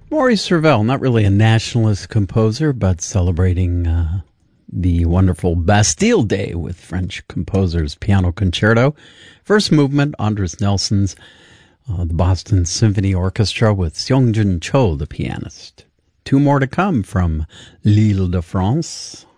Maurice Ravel, not really a nationalist composer, but celebrating the wonderful Bastille Day with French composers' piano concerto. First movement, Andres Nelson's the Boston Symphony Orchestra with Seongjin Cho, the pianist. Two more to come from L'Île de France.